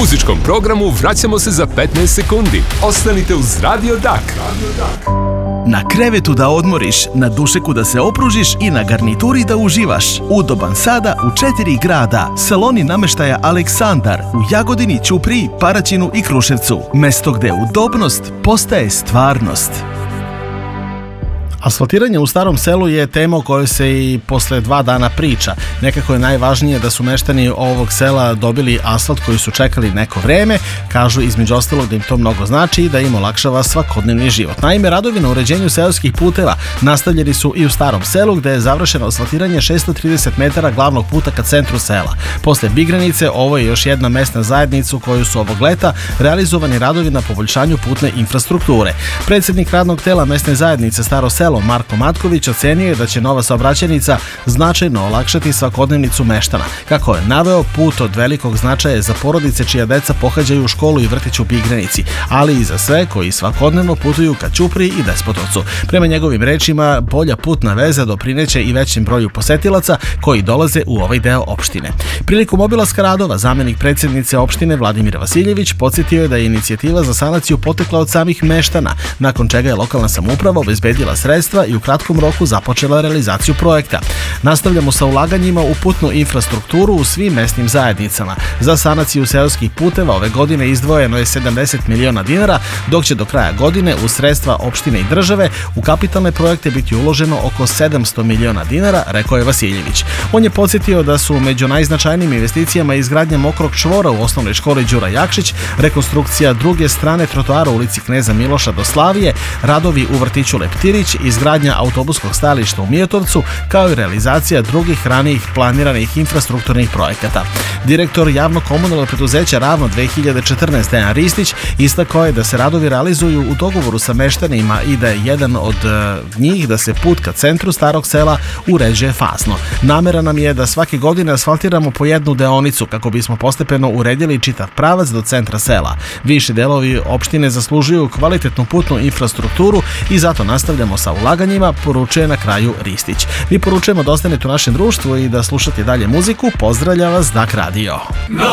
muzičkom programu vraćamo se za 15 sekundi. Ostanite uz Radio Dak. Na krevetu da odmoriš, na dušeku da se opružiš i na garnituri da uživaš. Udoban sada u 4 grada. Saloni nameštaja Aleksandar u Jagodini, Ćupriji, Paraćinu i Kruševcu. Mesto gde udobnost postaje stvarnost. Asfaltiranje u Starom Selu je tema o kojoj se i posle 2 dana priča. Nekako je najvažnije da su meštani ovog sela dobili asfalt koji su čekali neko vreme. Kažu između ostalog da im to mnogo znači i da im olakšava svakodnevni život. Naime, radovi na uređenju seoskih puteva nastavljeni su i u Starom Selu, gde je završeno asfaltiranje 630 metara glavnog puta ka centru sela. Posle Bigranice, ovo je još jedna mesna zajednica u koju su ovog leta realizovani radovi na poboljšanju putne infrastrukture. Predsjednik radnog tela mesne zajednice Staro Selo Marko Matković ocenio je da će nova saobraćajnica značajno olakšati svakodnevnicu meštana. Kako je naveo, put od velikog značaja za porodice čija deca pohađaju u školu i vrtić u Bigranici, ali i za sve koji svakodnevno putuju ka Ćupriji i Despotovcu. Prema njegovim rečima, bolja putna veza doprineće i većem broju posetilaca koji dolaze u ovaj deo opštine. Prilikom obilaska radova, zamenik predsjednice opštine Vladimir Vasiljević podsjetio je da je inicijativa za sanaciju potekla od samih meštana, nakon čega je lokalna samouprava obezbedila sredstva i u kratkom roku započela realizaciju projekta. Nastavljamo sa ulaganjima u putnu infrastrukturu u svim mesnim zajednicama. Za sanaciju seoskih puteva ove godine izdvojeno je 70 miliona dinara, dok će do kraja godine uz sredstva opštine i države u kapitalne projekte biti uloženo oko 700 miliona dinara, rekao je Vasiljević. On je podsjetio da su među najznačajnijim investicijama izgradnja mokrog čvora u osnovnoj školi Đura Jakšić, rekonstrukcija druge strane trotoara u ulici Kneza Miloša do Slavije, radovi u vrtiću Leptirić, izgradnja autobuskog stajališta u Mijotovcu, kao i realizacija drugih ranijih planiranih infrastrukturnih projekata. Direktor javno-komunalnog preduzeća Ravno 2014. Dejan Ristić istakao je da se radovi realizuju u dogovoru sa meštanima i da je jedan od njih da se put ka centru Starog Sela uređuje fazno. Namera nam je da svake godine asfaltiramo po jednu deonicu kako bismo postepeno uredili čitav pravac do centra sela. Viši delovi opštine zaslužuju kvalitetnu putnu infrastrukturu i zato nastavljamo sa ulaganjima, poručuje na kraju Ristić. Mi poručujemo da ostanete u našem društvu i da slušate dalje muziku. Pozdravlja vas Dak Radio.